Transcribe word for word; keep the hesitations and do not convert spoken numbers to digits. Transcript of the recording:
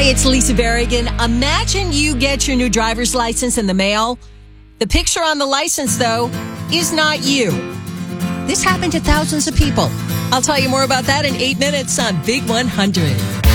Hi, it's Lisa Berrigan. Imagine you get your new driver's license in the mail. The picture on the license, though, is not you. This happened to thousands of people. I'll tell you more about that in eight minutes on Big one hundred.